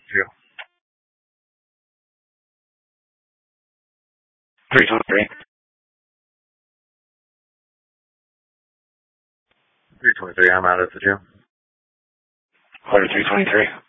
2. 323. 323, I'm out at the 2. Order 323.